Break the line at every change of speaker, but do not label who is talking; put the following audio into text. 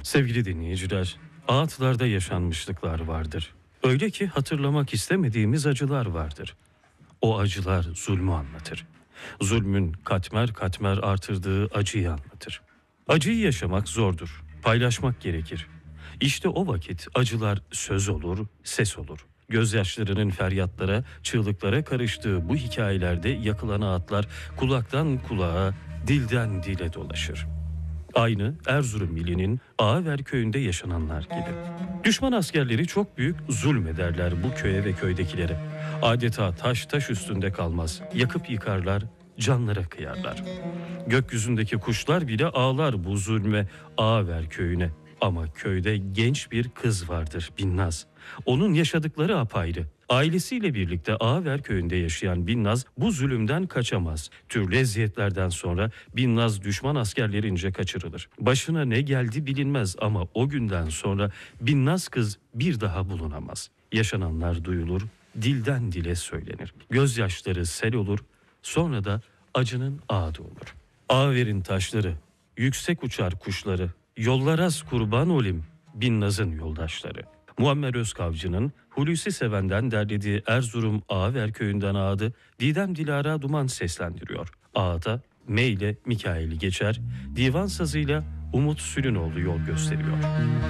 Sevgili dinleyiciler, ağıtlarda yaşanmışlıklar vardır. Öyle ki hatırlamak istemediğimiz acılar vardır. O acılar zulmü anlatır. Zulmün katmer katmer artırdığı acıyı anlatır. Acıyı yaşamak zordur, paylaşmak gerekir. İşte o vakit acılar söz olur, ses olur. Gözyaşlarının feryatlara, çığlıklara karıştığı bu hikayelerde yakılan ağıtlar kulaktan kulağa, dilden dile dolaşır. Aynı Erzurum ilinin Ağaver köyünde yaşananlar gibi. Düşman askerleri çok büyük zulmederler bu köye ve köydekilere. Adeta taş taş üstünde kalmaz. Yakıp yıkarlar, canlara kıyarlar. Gökyüzündeki kuşlar bile ağlar bu zulme, Ağaver köyüne. Ama köyde genç bir kız vardır, Binnaz. Onun yaşadıkları apayrı. Ailesiyle birlikte Ağaver köyünde yaşayan Binnaz bu zulümden kaçamaz. Türlü eziyetlerden sonra Binnaz düşman askerlerince kaçırılır. Başına ne geldi bilinmez ama o günden sonra Binnaz kız bir daha bulunamaz. Yaşananlar duyulur, dilden dile söylenir. Gözyaşları sel olur, sonra da acının ağıdı olur. Ağaver'in taşları, yüksek uçar kuşları, yollaraz kurban olim, Binnaz'ın yoldaşları. Muammer Özkavcı'nın Hulusi Seven'den derlediği Erzurum Ağaver köyünden ağıdı Didem Dilara Duman seslendiriyor. Ağıda M ile Mikail'i geçer, divan sazıyla Umut Sülünoğlu yol gösteriyor.